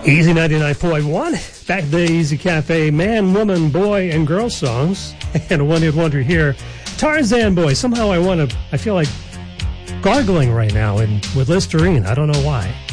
Easy 99.1. Back to the Easy Cafe. Man, woman, boy, and girl songs. And a one-hit wonder here. Tarzan Boy. Somehow I feel like gargling right now with Listerine. I don't know why.